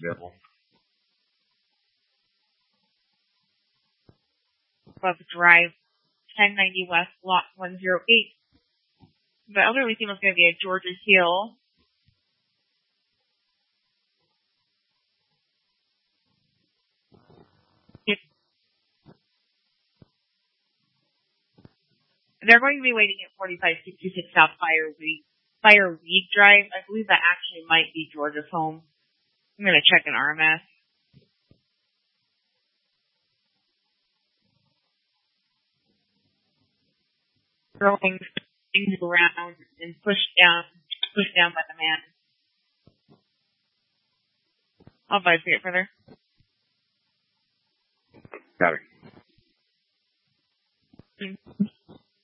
available. Above Drive, 1090 West, Lot 108. The elderly female is going to be at Georgia Hill. They're going to be waiting at 4566 South Fireweed Drive. I believe that actually might be Georgia's home. I'm going to check an RMS. Throwing things around and pushed down by the man. I'll investigate further. Got it.